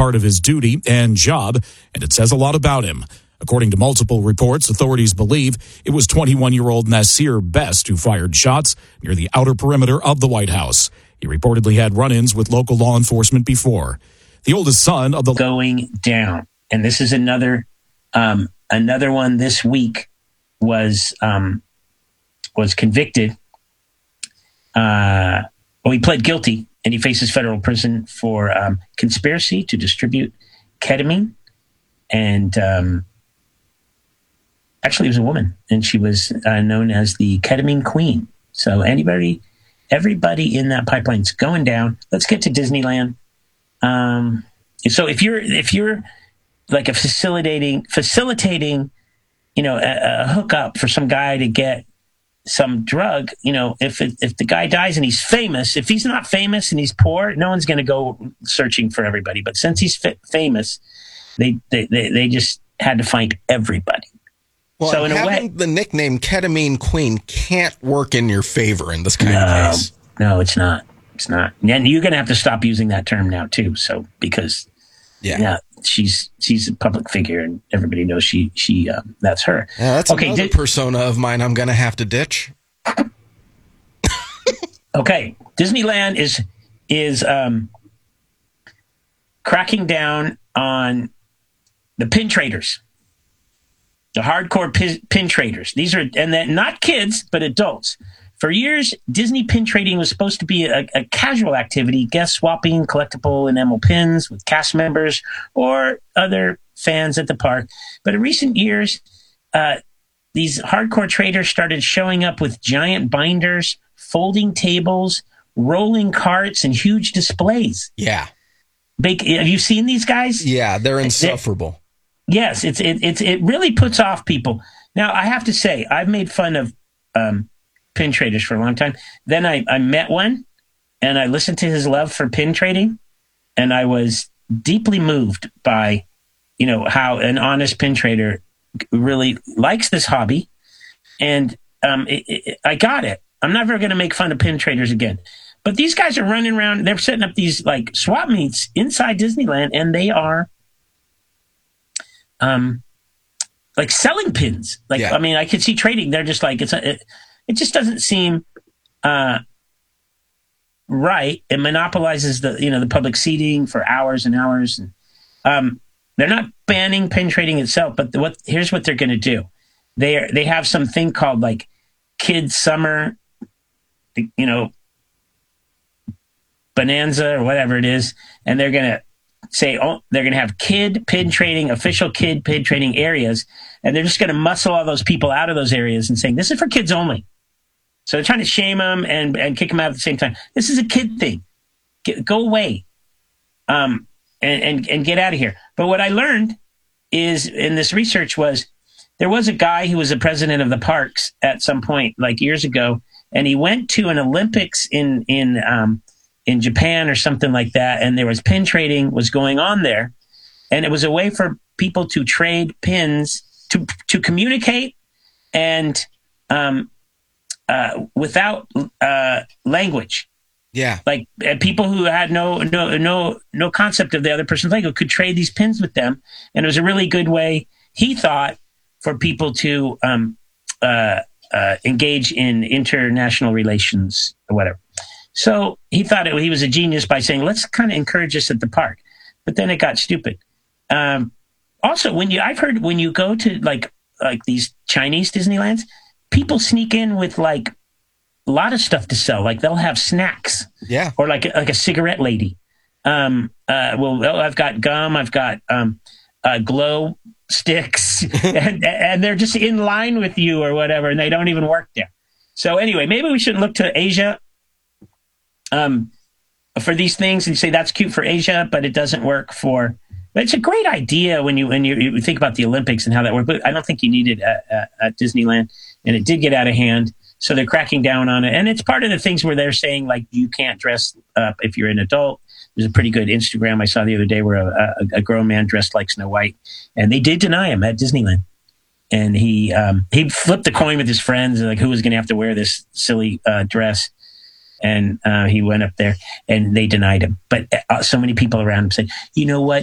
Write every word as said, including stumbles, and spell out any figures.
part of his duty and job, and it says a lot about him. According to multiple reports, authorities believe it was twenty-one-year-old Nasir Best who fired shots near the outer perimeter of the White House. He reportedly had run-ins with local law enforcement before. The oldest son of the... Going down. And this is another um, another one this week was um, was convicted. Uh, well, he pled guilty, and he faces federal prison for um, conspiracy to distribute ketamine. And... Um, Actually, it was a woman, and she was uh, known as the ketamine queen. So anybody, everybody in that pipeline's going down. Let's get to Disneyland. Um, so if you're if you're like a facilitating facilitating, you know, a, a hookup for some guy to get some drug, you know, if it, if the guy dies and he's famous, if he's not famous and he's poor, no one's going to go searching for everybody. But since he's f- famous, they, they they they just had to find everybody. Well, so in a having way, the nickname Ketamine Queen can't work in your favor in this kind no, of case. No, it's not. It's not. And you're going to have to stop using that term now too. So because yeah, yeah she's she's a public figure and everybody knows she she uh, that's her. Yeah, that's okay, another di- persona of mine I'm going to have to ditch. Okay, Disneyland is is um, cracking down on the pin traders. The hardcore pin, pin traders. These are, and then not kids, but adults. For years, Disney pin trading was supposed to be a, a casual activity, guest swapping collectible enamel pins with cast members or other fans at the park. But in recent years, uh, these hardcore traders started showing up with giant binders, folding tables, rolling carts, and huge displays. Yeah. Big, have you seen these guys? Yeah, they're insufferable. They're, Yes, it's it it's it really puts off people. Now, I have to say, I've made fun of um, pin traders for a long time. Then I, I met one, and I listened to his love for pin trading, and I was deeply moved by, you know, how an honest pin trader really likes this hobby, and um, it, it, I got it. I'm never going to make fun of pin traders again. But these guys are running around. They're setting up these like swap meets inside Disneyland, and they are. Um, like selling pins. Like, yeah. I mean, I could see trading. They're just like, it's a, it, it just doesn't seem, uh, right. It monopolizes the, you know, the public seating for hours and hours. And, um, they're not banning pin trading itself, but what, here's what they're going to do. They are, they have something called like Kids Summer, you know, Bonanza or whatever it is. And they're going to, say, oh, they're going to have kid pin trading, official kid pin trading areas, and they're just going to muscle all those people out of those areas and saying, this is for kids only. So they're trying to shame them and, and kick them out at the same time. This is a kid thing. Get, go away um, and, and, and get out of here. But what I learned is in this research was there was a guy who was the president of the parks at some point, like years ago, and he went to an Olympics in, in, um, in Japan or something like that, and there was pin trading was going on there, and it was a way for people to trade pins to to communicate and um, uh, without uh, language. Yeah, like uh, people who had no no no no concept of the other person's language could trade these pins with them, and it was a really good way, he thought, for people to um, uh, uh, engage in international relations or whatever. So he thought it, he was a genius by saying, let's kind of encourage this at the park. But then it got stupid. Um, also, when you, I've heard when you go to like, like these Chinese Disneylands, people sneak in with like a lot of stuff to sell. Like they'll have snacks. Yeah. Or like, like a cigarette lady. Um, uh, well, oh, I've got gum. I've got, um, uh, glow sticks and, and they're just in line with you or whatever. And they don't even work there. So anyway, maybe we should look to Asia. Um, for these things and say that's cute for Asia, but it doesn't work for. But it's a great idea when you when you, you think about the Olympics and how that worked. But I don't think you need it at, at, at Disneyland, and it did get out of hand. So they're cracking down on it, and it's part of the things where they're saying like you can't dress up if you're an adult. There's a pretty good Instagram I saw the other day where a, a, a grown man dressed like Snow White, and they did deny him at Disneyland. And he um, he flipped the coin with his friends, like who was going to have to wear this silly uh, dress. And uh, he went up there and they denied him. But uh, so many people around him said, you know what?